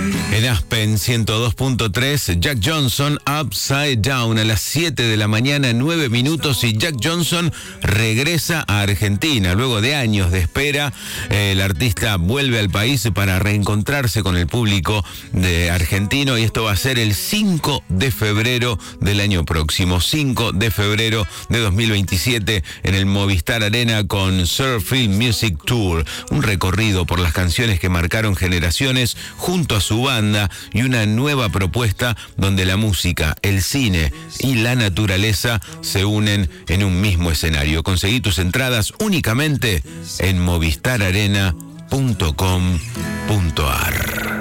En Aspen 102.3, Jack Johnson, Upside Down, a las 7 de la mañana, 9 minutos, y Jack Johnson regresa a Argentina. Luego de años de espera, el artista vuelve al país para reencontrarse con el público de argentino, y esto va a ser el 5 de febrero del año próximo, 5 de febrero de 2027, en el Movistar Arena con Surffield Music Tour, un recorrido por las canciones que marcaron generaciones junto a su banda, y una nueva propuesta donde la música, el cine y la naturaleza se unen en un mismo escenario. Conseguí tus entradas únicamente en movistararena.com.ar.